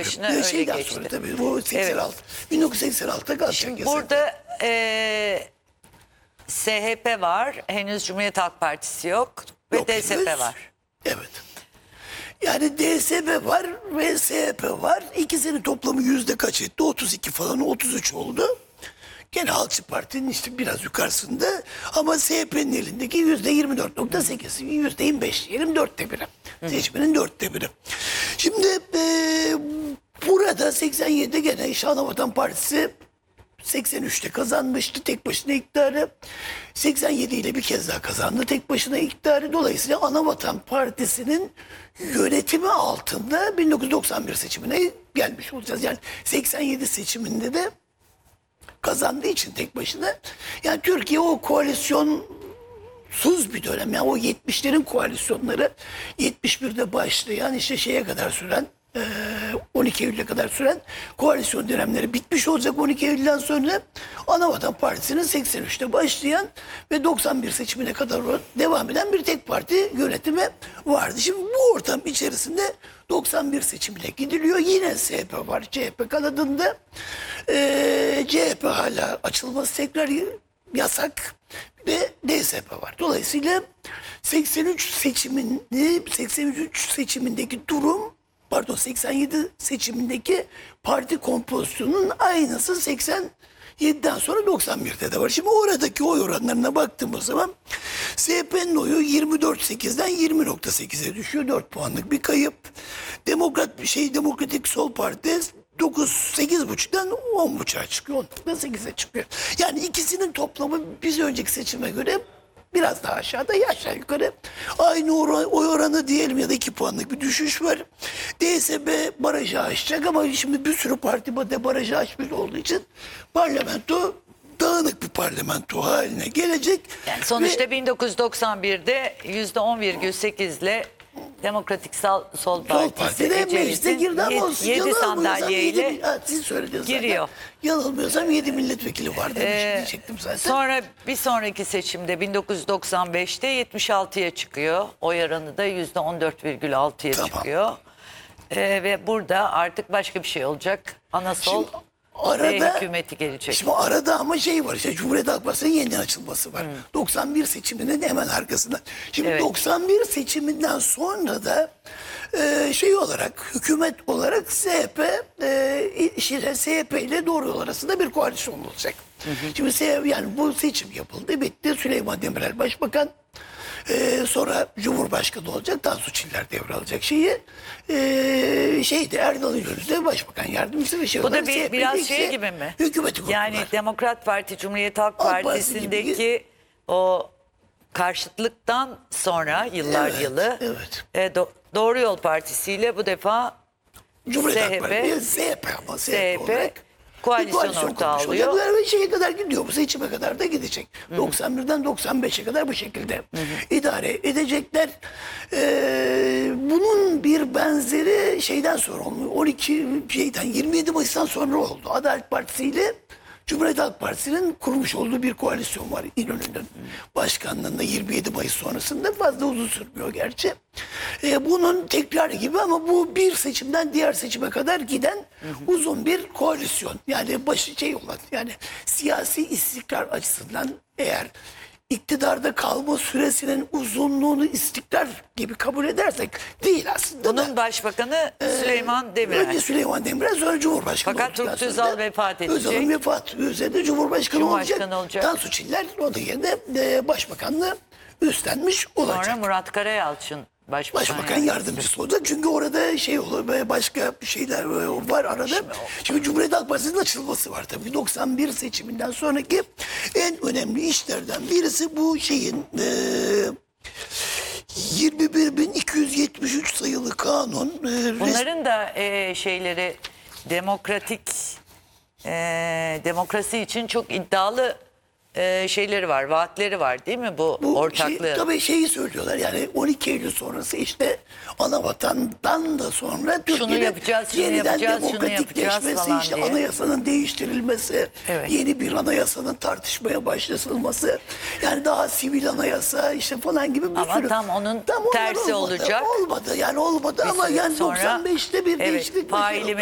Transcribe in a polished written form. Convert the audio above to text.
başına öyle şeyden geçti. sonra tabii bu 86. 1986'da kalacak Şimdi yasak. burada SHP var. Henüz Cumhuriyet Halk Partisi yok. Ve Yok DSP henüz. var. Evet. Yani DSP var ve SHP var. İkisinin toplamı yüzde kaç etti? 32 falan, 33 oldu. Gene Halkçı Parti'nin işte biraz yukarısında ama CHP'nin elindeki %24.8, %25 diyelim, 1/4. Seçmenin 1/4. Şimdi burada 87'de gene İşte Anavatan Partisi 83'te kazanmıştı tek başına iktidarı. 87 ile bir kez daha kazandı tek başına iktidarı. Dolayısıyla Anavatan Partisi'nin yönetimi altında 1991 seçimine gelmiş olacağız. Yani 87 seçiminde de kazandığı için tek başına. Yani Türkiye o koalisyonsuz bir dönem. Yani o 70'lerin koalisyonları 71'de başlayan işte şeye kadar süren 12 Eylül'e kadar süren koalisyon dönemleri bitmiş olacak 12 Eylül'den sonra. Anavatan Partisi'nin 83'te başlayan ve 91 seçimine kadar devam eden bir tek parti yönetimi vardı. Şimdi bu ortam içerisinde 91 seçimine gidiliyor. Yine CHP var. CHP kanadında. CHP hala açılması tekrar yasak ve DSP var. Dolayısıyla 83 seçimindeki durum, pardon 87 seçimindeki parti kompozisyonunun aynısı 87'den sonra 91'de de var. Şimdi oradaki oy oranlarına baktığımız zaman CHP'nin oyu 24.8'den 20.8'e düşüyor. 4 puanlık bir kayıp. Demokratik Sol Parti 8,5'dan 10,5'a çıkıyor. 10,8'e çıkıyor. Yani ikisinin toplamı biz önceki seçime göre biraz daha aşağıda, aşağı yukarı aynı oy oranı diyelim ya da 2 puanlık bir düşüş var. DSP barajı aşacak ama şimdi bir sürü parti barajı aşmış olduğu için parlamento dağınık bir parlamento haline gelecek. Yani sonuçta 1991'de %10,8 ile Demokratik Sol Partisi de meclise girdi ama 7 sandalyeyle siz söylediniz giriyor. Zaten. Yanılmıyorsam 7 milletvekili var diyecektim zaten. Sonra bir sonraki seçimde 1995'te 76'ya çıkıyor. Oy oranı da %14,6'ya Tamam. çıkıyor. Ve burada artık başka bir şey olacak. Anasol hükümeti gelecek. Şimdi arada ama şey var işte Cumhuriyet Halk Partisi'nin yeniden açılması var. 91 seçiminin hemen arkasında. Şimdi 91 seçiminden sonra da şey olarak, hükümet olarak CHP ile Doğru Yol arasında bir koalisyon olacak. Şimdi yani bu seçim yapıldı, bitti. Süleyman Demirel Başbakan. Sonra Cumhurbaşkanı olacak. Tansu Çiller devralacak şeyi. Erdal İnönü de Başbakan Yardımcısı ve şey Bu olarak da biraz şey gibi mi? Hükümeti kurdular. Yani Demokrat Parti, Cumhuriyet Halk Partisi Partisi'ndeki o karşıtlıktan sonra yıllar Evet, yılı evet. Doğru Yol Partisi ile bu defa Cumhuriyet Halk Partisi, CHP olarak koalisyon ortağı kurmuş oluyor. olacaklar ve şeye kadar gidiyor. Bu seçime kadar da gidecek. 91'den 95'e kadar bu şekilde idare edecekler. Bunun bir benzeri şeyden sonra oldu. 27 Mayıs'tan sonra oldu. Adalet Partisi ile Cumhuriyet Halk Partisi'nin kurmuş olduğu bir koalisyon var İnönü'nün başkanlığında 27 Mayıs sonrasında. Fazla uzun sürmüyor gerçi. Bunun tekrarı gibi ama bu bir seçimden diğer seçime kadar giden uzun bir koalisyon. Yani başı şey olan, yani siyasi istikrar açısından eğer iktidarda kalma süresinin uzunluğunu istikrar gibi kabul edersek değil aslında. Bunun başbakanı Süleyman Demirel. Önce Süleyman Demirel, sonra Cumhurbaşkanı Fakat olduktan Turgut sonra Özal vefat edecek. Özal'ın vefatı üzerinde Cumhurbaşkanı olacak. Tansu Çiller onun yerine başbakanlığı üstlenmiş olacak. Sonra Murat Karayalçın Başbakan yardımcısı olacak. Çünkü orada şey olur, başka şeyler var arada. Şimdi Cumhuriyet Halk Partisi'nin açılması var tabii. 91 seçiminden sonraki en önemli işlerden birisi bu şeyin 21.273 sayılı kanun. Bunların da şeyleri demokrasi için çok iddialı şeyleri var, vaatleri var değil mi bu ortaklığı? Tabii şeyi söylüyorlar yani 12 Eylül sonrası işte Anavatan'dan da sonra Türkiye'nin yeniden demokratikleşmesi, işte diye. anayasanın değiştirilmesi, yeni bir anayasanın tartışmaya başlatılması, yani daha sivil anayasa işte falan gibi bir ama sürü. tam onun tersi olacak. Olmadı yani olmadı ama yani 95'te bir değişiklik.